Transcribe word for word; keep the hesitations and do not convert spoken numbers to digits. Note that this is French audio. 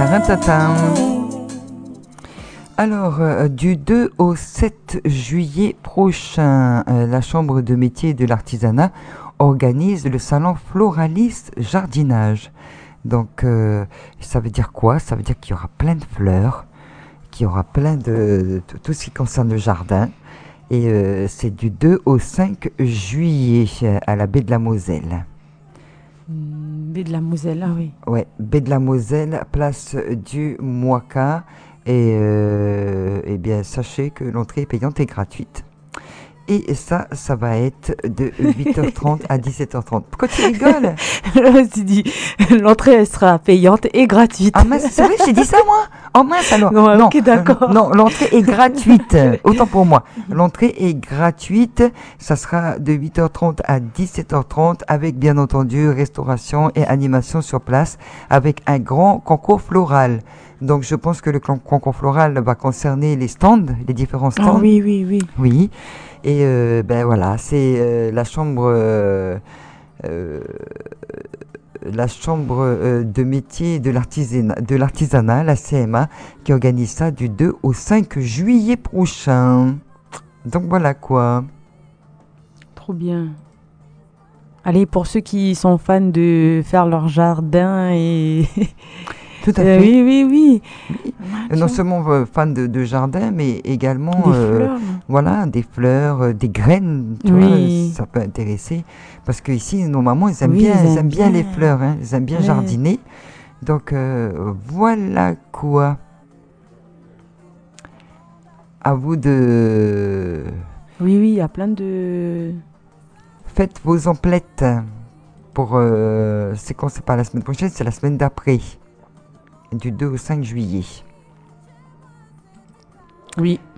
Tarantatam. Alors, euh, du deux au sept juillet prochain, euh, la Chambre de métier et de l'artisanat organise le salon Floraliste Jardinage. Donc, euh, ça veut dire quoi? Ça veut dire qu'il y aura plein de fleurs, qu'il y aura plein de, de tout ce qui concerne le jardin. Et euh, c'est du deux au cinq juillet à la baie de la Moselle. Mmh, baie de la Moselle, ah oui. Ouais, baie de la Moselle, place du Moika. Et euh, eh bien, sachez que l'entrée est payante et gratuite. Et ça, ça va être de huit heures trente à dix-sept heures trente. Pourquoi tu rigoles? Tu dis, l'entrée elle sera payante et gratuite. Ah mince, c'est vrai, j'ai dit ça moi? Oh mince alors. Non, non, ok, d'accord. euh, non, l'entrée est gratuite. Autant pour moi. L'entrée est gratuite. Ça sera de huit heures trente à dix-sept heures trente avec bien entendu restauration et animation sur place avec un grand concours floral. Donc je pense que le concours floral va concerner les stands, les différents stands. Ah oui, oui, oui. Oui. Et euh, ben voilà, c'est euh, la chambre, euh, euh, la chambre euh, de métier de l'artisanat, de l'artisanat, la C M A, qui organise ça du deux au cinq juillet prochain. Donc voilà quoi. Trop bien. Allez, pour ceux qui sont fans de faire leur jardin et... Tout à Euh, fait. oui, oui, oui. Oui. Ah, Non tiens. seulement euh, fan de, de jardin, mais également Des euh, fleurs. voilà, des fleurs, euh, des graines, tu Oui. vois, ça peut intéresser. Parce que ici, nos mamans, ils aiment Oui, bien, ils ils aiment aiment bien les bien. fleurs, hein, ils aiment bien Ouais. jardiner. Donc euh, voilà quoi. À vous de Oui, oui, il y a plein de... faites vos emplettes pour. Euh, c'est quand c'est pas la semaine prochaine, c'est la semaine d'après, du deux au cinq juillet. Oui.